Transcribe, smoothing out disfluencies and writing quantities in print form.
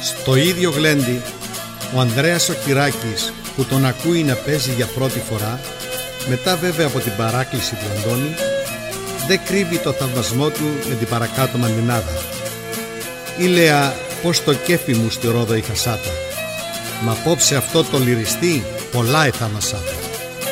Στο ίδιο γλέντι, ο Ανδρέας ο Κυράκης, που τον ακούει να παίζει για πρώτη φορά, μετά βέβαια από την παράκληση του Αντώνη, δεν κρύβει το θαυμασμό του με την παρακάτω μαντινάδα. Ήλεα πως το κέφι μου στη Ρόδο είχα σάτα, μα απόψε αυτό το λυριστή πολλά εθάμασάτα.